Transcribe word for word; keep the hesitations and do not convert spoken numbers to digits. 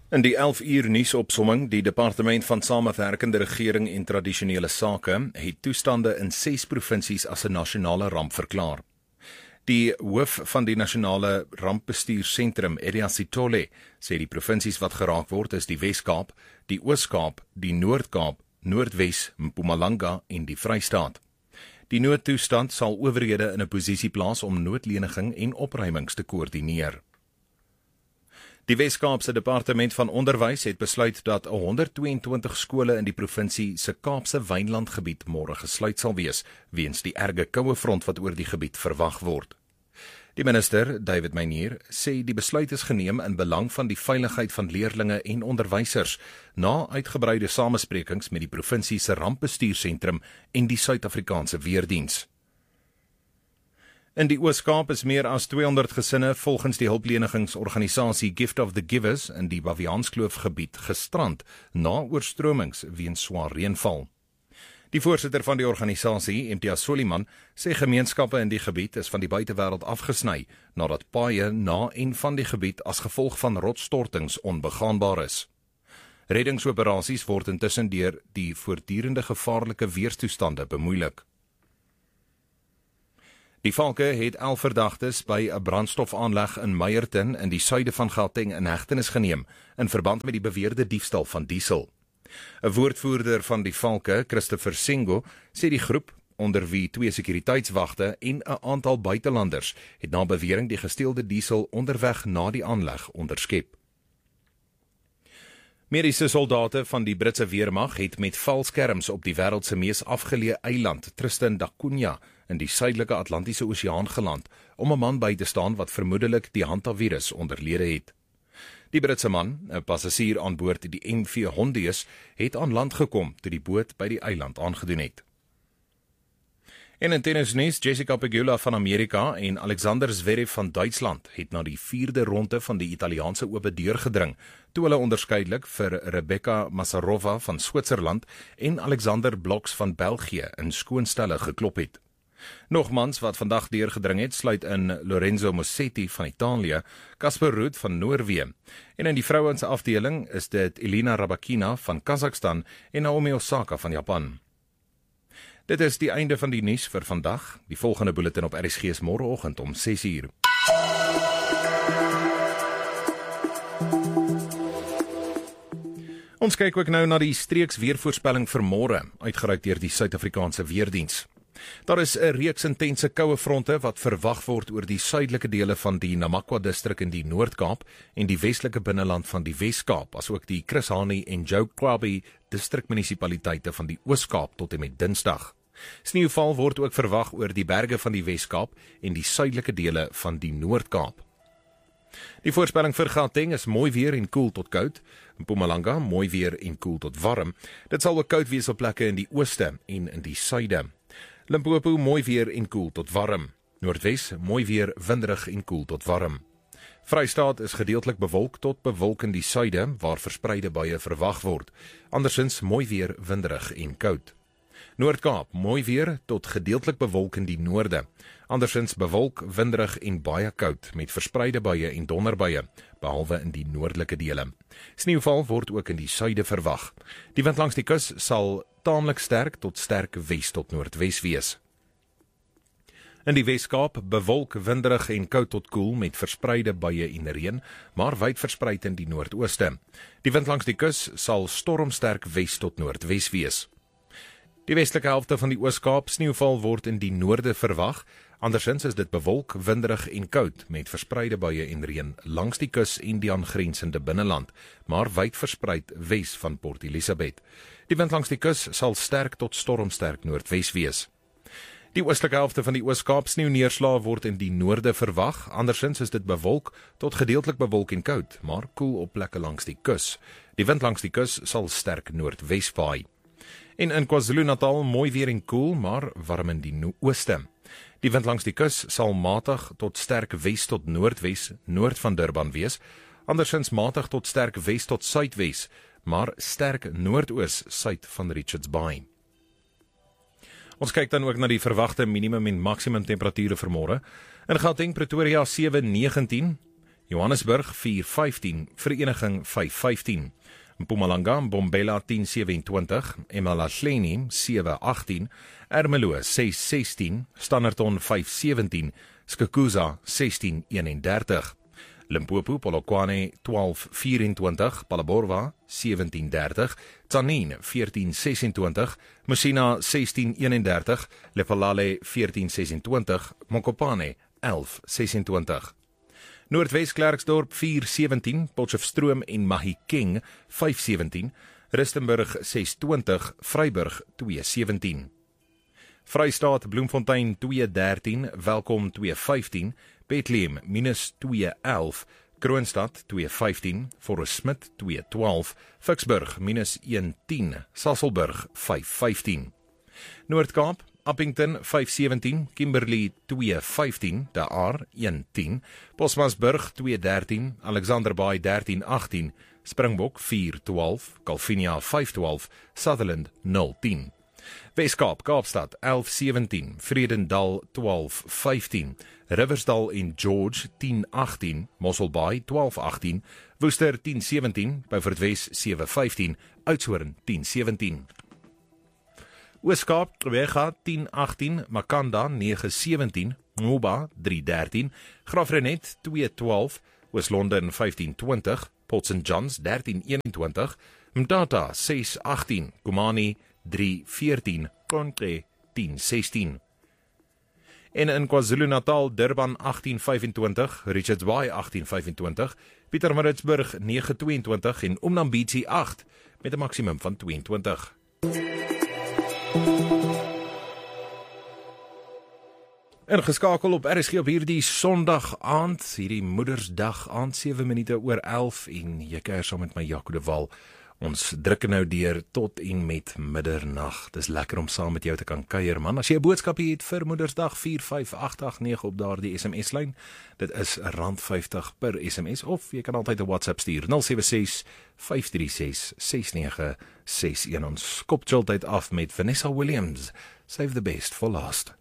In die elf uur nuusopsomming, die Departement van Samewerkende Regering en Tradisionele Sake het toestande in ses provinsies as 'n nasionale ramp verklaar. Die hoof van die Nasionale Rampbestuursentrum, Edia Sithole, sê die provinsies wat geraak word is die Wes-Kaap, die Oos-Kaap, die Noord-Kaap, Noordwes, Mpumalanga en die Vrystaat. Die noodtoestand sal owerhede in 'n posisie plaas om noodleniging en opruimings te koördineer. Die Wes-Kaapse Departement van Onderwys het besluit dat honderdtweeëntwintig skole in die provinsie se Kaapse Wynlandgebied môre gesluit sal wees, weens die erge koue front wat oor die gebied verwag word. Die minister, David Meinier, sê die besluit is geneem in belang van die veiligheid van leerdlinge en onderwysers, na uitgebreide samesprekings met die provinsie se rampbestuursentrum en die Suid-Afrikaanse Weerdiens. In die Oos-Kaap is meer as tweehonderd gesinne volgens die hulplenigingsorganisasie Gift of the Givers in die Baviaanskloof gebied gestrand na oorstromings weens swaar reënval. Die voorsitter van die organisasie, Imtiaz Soliman, sê gemeenskappe in die gebied is van die buitewêreld afgesny nadat paaie na en van die gebied as gevolg van rotsstortings onbegaanbaar is. Reddingsoperasies word intussen deur die voortdurende gevaarlike weerstoestande bemoeilik. Die valke het elf verdagtes by 'n brandstofaanleg in Meyerton in die suide van Gauteng in hegtenis geneem in verband met die beweerde diefstal van diesel. 'n Woordvoerder van die valke, Christopher Singo, sê die groep, onder wie twee sekuriteitswagte en 'n aantal buitelanders, het na bewering die gesteelde diesel onderweg na die aanleg onderskep. Mediese soldate van die Britse weermag het met valskerms op die wêreld se mees afgeleë eiland, Tristan da Cunha, in die suidelike Atlantiese Oseaan geland, om 'n man by te staan wat vermoedelik die hantavirus onderlede het. Die Britse man, 'n passasier aan boord die M V Hondius, het aan land gekom toe die boot by die eiland aangedoen het. En in tennisnuus, Jessica Pegula van Amerika en Alexander Zverev van Duitsland het na die vierde ronde van die Italiaanse Ope deurgedring, toe hulle onderskeidelik vir Rebecca Masarova van Switserland en Alexander Bloks van België in skoonstelle geklop het. Nog mans wat vandag deurgedring het, sluit in Lorenzo Musetti van Italië, Casper Ruud van Noorwe, en in die vrouens afdeling is dit Elina Rybakina van Kazakhstan en Naomi Osaka van Japan. Dit is die einde van die nuus vir vandag. Die volgende bulletin op R S G is môreoggend om ses uur. Ons kyk ook nou na die streeks weervoorspelling vir môre, uitgereik deur die Suid-Afrikaanse Weerdiens. Daar is 'n reeks intense koue fronte wat verwag word oor die suidelike dele van die Namakwa distrik in die Noord-Kaap en die westelike binneland van die Wes-Kaap, asook die Chris Hani en Joe Kwabi distrikmunisipaliteite van die Oos-Kaap tot en met Dinsdag. Sneeuval word ook verwag oor die berge van die Wes-Kaap en die suidelike dele van die Noord-Kaap. Die voorspelling vir Gauteng is mooi weer en koel tot koud. Mpumalanga mooi weer en koel tot warm. Dit sal ook koud wees op plekke in die ooste en in die suide. Limpopo mooi weer en koel tot warm. Noordwes mooi weer, winderig en koel tot warm. Vrystaat is gedeeltelik bewolk tot bewolk in die suide, waar verspreide buie verwag word. Andersins mooi weer, winderig en koud. Noord-Kaap mooi weer tot gedeeltelik bewolk in die noorde. Andersins bewolk, winderig en baie koud met verspreide buie en donderbuie, behalwe in die noordelike dele. Sneeuval word ook in die suide verwag. Die wind langs die kus sal taamlik sterk tot sterk wes tot noordwes wees. In die Wes-Kaap bewolk, winderig en koud tot koel met verspreide buie en reën, maar wyd verspreid in die noordooste. Die wind langs die kus sal stormsterk wes tot noordwes wees. Die westelike helfte van die Oos-Kaap sneeuval word in die noorde verwag, andersins is dit bewolk, winderig en koud met verspreide buie en reën langs die kus en die aangrensende binneland, maar wyd verspreid wes van Port Elizabeth. Die wind langs die kus sal sterk tot stormsterk noordwes wees. Die oostelike helfte van die Oos-Kaap sneeuneerslae word in die noorde verwag, andersins is dit bewolk tot gedeeltelik bewolk en koud, maar koel op plekke langs die kus. Die wind langs die kus sal sterk noordwes waai. En in KwaZulu-Natal mooi weer en koel, maar warm in die ooste. Die wind langs die kus sal matig tot sterk wes tot noordwes, noord van Durban wees, andersins matig tot sterk wes tot suidwes, maar sterk noordoos suid van Richards Bay. Ons kyk dan ook na die verwagte minimum en maksimum temperature vir môre. In Gauteng, Pretoria sewe negentien, Johannesburg vier vyftien, Vereniging vyf vyftien. Mpumalanga, Bombela tien sewentyntwintig, Emalahleni sewe agtien, Ermelo ses sestien, Standerton vyf sewentien, Skukuza sestien eenendertig. Limpopo, Polokwane twaalf vyerentwintig, Palaborwa sewentien dertig, Tzaneen veertien sesentwintig, Musina sestien eenendertig, Lephalale veertien sesentwintig, Mokopane elf sesentwintig. Noordwes Klerksdorp vier sewentien, Potchefstroom en Mahikeng vyf sewentien, Rustenburg ses twintig, Vryburg twee sewentien. Vrystaat Bloemfontein twee dertien, Welkom twee vyftien, Bethlehem minus twee elf, Kroonstad twee vyftien, Forest Smith twee twaalf, Vicksburg minus een tien, Sasolburg vyf vyftien. Noord-Kaap, Appington vyf sewentien, Kimberley twee vyftien, De Aar een tien, Bosmansburg twee dertien, Alexanderbaai dertien agtien, Springbok vier twaalf, Calvinia vyf twaalf, Sutherland nul tien. Weskaap, Kaapstad elf sewentien, Vredendal twaalf vyftien, Riversdal en George tien agtien, Mosselbaai twaalf agtien, Woester tien sewentien, Beaufort Wes sewe vyftien, Oudtshoorn tien sewentien. Ooskaap, Wega tien agtien, Makanda nege sewentien, Moba drie dertien, Graaff-Reinet twee twaalf, Oos-London vyftien twintig, Port Saint Johns dertien eenentwintig, Mtata ses agtien, Kumani drie veertien, Konke tien sestien. En in KwaZulu-Natal, Durban agtien vyfentwintig, Richards Bay agtien vyfentwintig, Pietermaritzburg nege tweeëntwintig en Umnambitsi agt met 'n maksimum van tweeëntwintig. En geskakel op R S G op hierdie Sondag aand, hierdie Moedersdag aand, sewe minute oor elf en jy kuier saam met my Jaco de Wal. Ons druk nou deur tot en met middernag. Dis lekker om saam met jou te kan kuier, man. As jy 'n boodskap het vir Moedersdag, vier vyf agt agt nege op daardie S M S-lyn. Dit is rand vyftig per S M S, of jy kan altyd 'n WhatsApp stuur, nul sewe ses vyf drie ses ses nege ses een. Ons kop chiltyd af met Vanessa Williams, Save the Best for Last.